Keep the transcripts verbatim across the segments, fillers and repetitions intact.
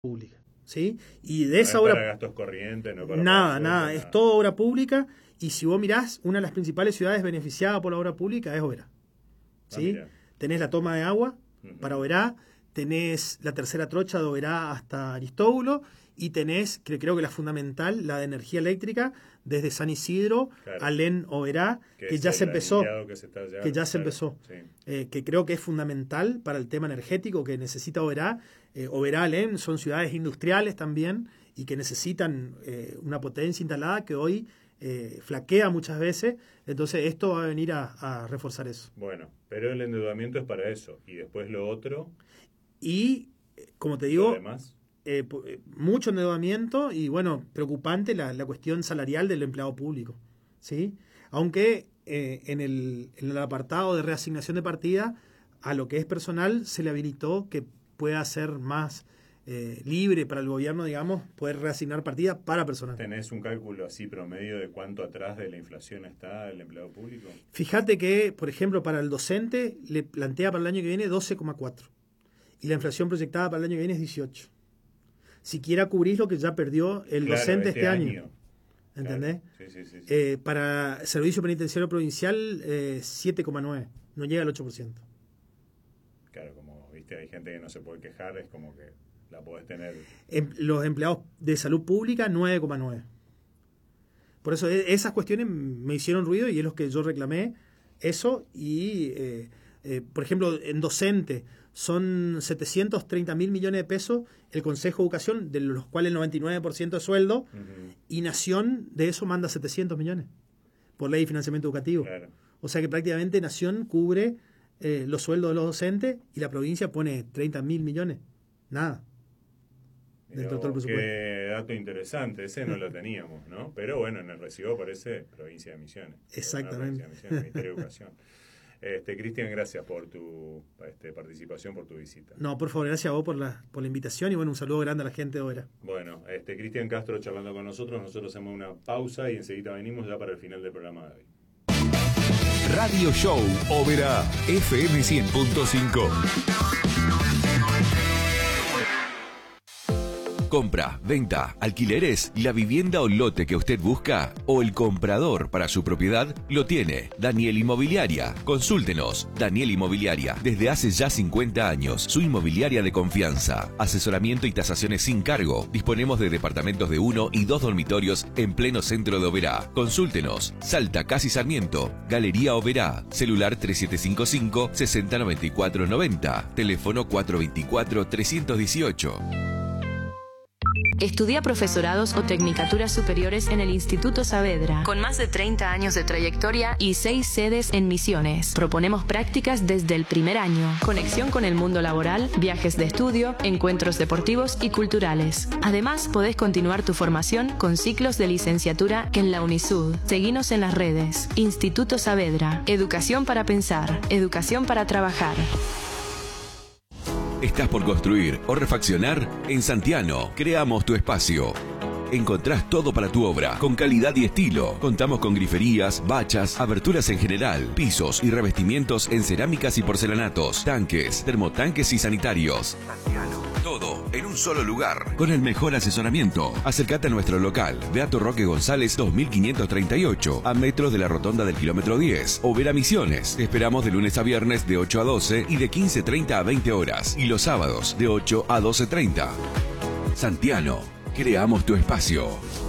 pública, ¿sí? Y de esa no es obra... para gastos corrientes, no para... Nada, para nada, nada, es toda obra pública, y si vos mirás, una de las principales ciudades beneficiadas por la obra pública es Oberá, ¿sí? Ah, tenés la toma de agua uh-huh. para Oberá, tenés la tercera trocha de Oberá hasta Aristóbulo, y tenés, que creo que la fundamental, la de energía eléctrica, desde San Isidro claro. a Len Oberá, que, que ya se empezó, que, se está ya, que ya se claro. empezó, sí. eh, que creo que es fundamental para el tema energético que necesita Oberá. Eh, Oberá, Len son ciudades industriales también y que necesitan eh, una potencia instalada que hoy eh, flaquea muchas veces, entonces esto va a venir a, a reforzar eso. Bueno, pero el endeudamiento es para eso, y después lo otro... Y, como te digo... Además... Eh, mucho endeudamiento y bueno, preocupante la, la cuestión salarial del empleado público, ¿sí? Aunque eh, en, el, en el apartado de reasignación de partida a lo que es personal se le habilitó que pueda ser más eh, libre para el gobierno, digamos, poder reasignar partida para personal. ¿Tenés un cálculo así promedio de cuánto atrás de la inflación está el empleado público? Fíjate que, por ejemplo, para el docente le plantea para el año que viene doce coma cuatro y la inflación proyectada para el año que viene es dieciocho. Siquiera cubrís lo que ya perdió el claro, docente este, este año. año. ¿Entendés? Claro. Sí, sí, sí, sí. Eh, para Servicio Penitenciario Provincial, eh, siete coma nueve. No llega al ocho por ciento. Claro, como viste, hay gente que no se puede quejar, es como que la podés tener. Em, los empleados de salud pública, nueve coma nueve. Por eso e- esas cuestiones me hicieron ruido y es lo que yo reclamé. Eso y, eh, eh, por ejemplo, en docente son setecientos treinta mil millones de pesos el Consejo de Educación, de los cuales el noventa y nueve por ciento es sueldo, uh-huh. y Nación de eso manda setecientos millones por ley de financiamiento educativo. Claro. O sea que prácticamente Nación cubre eh, los sueldos de los docentes y la provincia pone treinta mil millones. Nada. Dentro de todo el presupuesto. Qué dato interesante, ese no lo teníamos, ¿no? Pero bueno, en el recibo aparece Provincia de Misiones. Exactamente. Provincia de Misiones, Ministerio de Educación. Este, Cristian, gracias por tu este, participación, por tu visita. No, por favor, gracias a vos por la, por la invitación y bueno, un saludo grande a la gente de Oberá. Bueno, este, Cristian Castro charlando con nosotros, nosotros hacemos una pausa y enseguida venimos ya para el final del programa de hoy. Radio Show Oberá, F M cien punto cinco. Compra, venta, alquileres, la vivienda o lote que usted busca o el comprador para su propiedad lo tiene Daniel Inmobiliaria. Consúltenos. Daniel Inmobiliaria, desde hace ya cincuenta años, su inmobiliaria de confianza. Asesoramiento y tasaciones sin cargo. Disponemos de departamentos de uno y dos dormitorios en pleno centro de Oberá. Consúltenos. Salta, Casi Sarmiento. Galería Oberá. Celular tres siete cinco cinco, seis cero nueve cuatro nueve cero. Teléfono cuatro dos cuatro, tres uno ocho. Estudia profesorados o tecnicaturas superiores en el Instituto Saavedra, con más de treinta años de trayectoria y seis sedes en Misiones. Proponemos prácticas desde el primer año, conexión con el mundo laboral, viajes de estudio, encuentros deportivos y culturales. Además, podés continuar tu formación con ciclos de licenciatura en la UNISUD. Seguinos en las redes. Instituto Saavedra. Educación para pensar. Educación para trabajar. ¿Estás por construir o refaccionar? En Santiano, creamos tu espacio. Encontrás todo para tu obra, con calidad y estilo. Contamos con griferías, bachas, aberturas en general, pisos y revestimientos en cerámicas y porcelanatos, tanques, termotanques y sanitarios. Santiano. Todo en un solo lugar, con el mejor asesoramiento. Acércate a nuestro local, Beato Roque González dos mil quinientos treinta y ocho, a metros de la rotonda del kilómetro diez. Oberá Misiones. Te esperamos de lunes a viernes de ocho a doce y de quince treinta a veinte horas. Y los sábados de ocho a doce treinta. Santiano. Creamos tu espacio.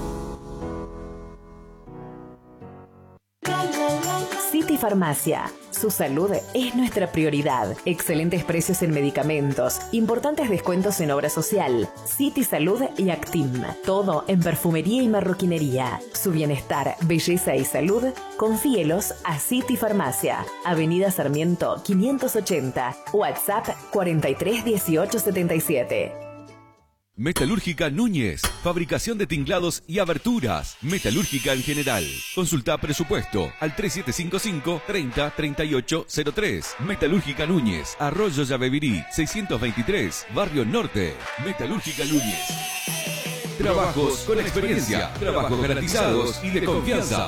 City Farmacia. Su salud es nuestra prioridad. Excelentes precios en medicamentos, importantes descuentos en obra social, City Salud y Actim. Todo en perfumería y marroquinería. Su bienestar, belleza y salud, confíelos a City Farmacia. Avenida Sarmiento quinientos ochenta. WhatsApp cuarenta y tres dieciocho setenta y siete. Metalúrgica Núñez, fabricación de tinglados y aberturas. Metalúrgica en general. Consulta presupuesto al tres siete cinco cinco, treinta, treinta y ocho cero tres. Metalúrgica Núñez, Arroyo Yabebirí, seiscientos veintitrés, Barrio Norte. Metalúrgica Núñez. Trabajos con experiencia, trabajos garantizados y de confianza.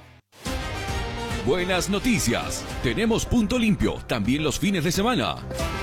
Buenas noticias. Tenemos punto limpio también los fines de semana.